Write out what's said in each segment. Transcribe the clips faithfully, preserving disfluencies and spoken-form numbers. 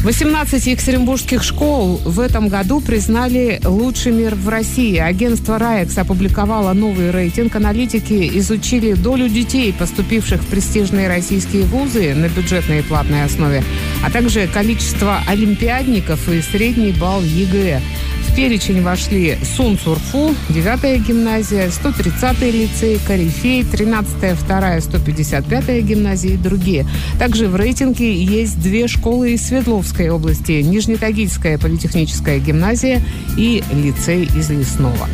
восемнадцать екатеринбургских школ в этом году признали лучшими в России. Агентство РАЭКС опубликовало новый рейтинг. Аналитики изучили долю детей, поступивших в престижные российские вузы на бюджетной и платной основе, а также количество олимпиадников и средний балл ЕГЭ. В перечень вошли Сунцурфу, девятая гимназия, сто тридцатый лицей, Корифей, тринадцатая, вторая, сто пятьдесят пятая гимназия и другие. Также в рейтинге есть две школы из Свердловской области: Нижнетагильская политехническая гимназия и лицей из Лесного.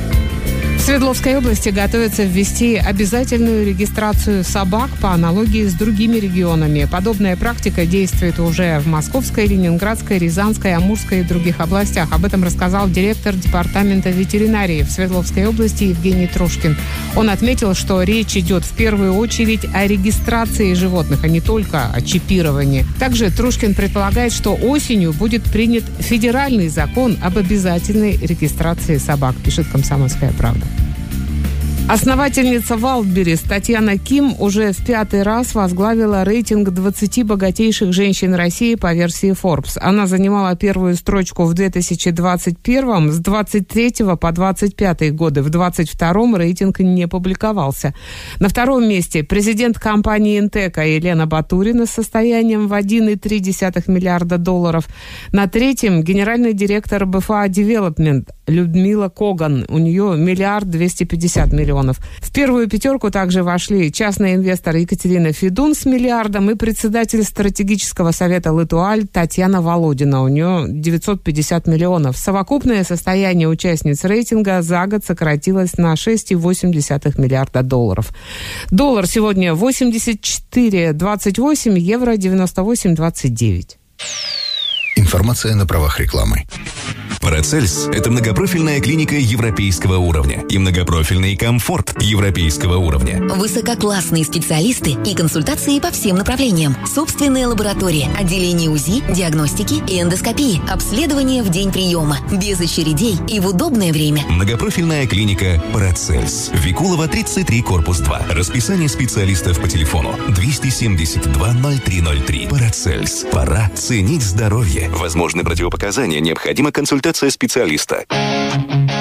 В Свердловской области готовятся ввести обязательную регистрацию собак по аналогии с другими регионами. Подобная практика действует уже в Московской, Ленинградской, Рязанской, Амурской и других областях. Об этом рассказал директор департамента ветеринарии в Свердловской области Евгений Трушкин. Он отметил, что речь идет в первую очередь о регистрации животных, а не только о чипировании. Также Трушкин предполагает, что осенью будет принят федеральный закон об обязательной регистрации собак, пишет «Комсомольская правда». Основательница Wildberries Татьяна Ким уже в пятый раз возглавила рейтинг двадцати богатейших женщин России по версии Forbes. Она занимала первую строчку в две тысячи двадцать первом, с двадцать третьего по двадцать пятый годы. В двадцать втором рейтинг не публиковался. На втором месте президент компании Интека Елена Батурина с состоянием в один целых три десятых миллиарда долларов. На третьем генеральный директор БФА Development Людмила Коган. У нее миллиард двести пятьдесят миллионов. В первую пятерку также вошли частный инвестор Екатерина Федун с миллиардом и председатель стратегического совета Латуаль Татьяна Володина. У нее девятьсот пятьдесят миллионов. Совокупное состояние участниц рейтинга за год сократилось на шесть целых восемь десятых миллиарда долларов. Доллар сегодня восемьдесят четыре двадцать восемь, евро девяносто восемь двадцать девять. Информация на правах рекламы. Парацельс – это многопрофильная клиника европейского уровня и многопрофильный комфорт европейского уровня. Высококлассные специалисты и консультации по всем направлениям. Собственная лаборатория, отделение УЗИ, диагностики и эндоскопии, обследование в день приема, без очередей и в удобное время. Многопрофильная клиника Парацельс. Викулова, тридцать три, корпус два. Расписание специалистов по телефону двести семьдесят два ноль три ноль три. Парацельс. Пора ценить здоровье. Возможны противопоказания, необходима консультация специалиста.